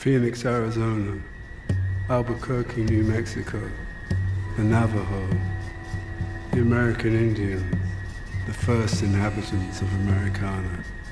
Phoenix, Arizona, Albuquerque, New Mexico, the Navajo, the American Indian, the first inhabitants of Americana.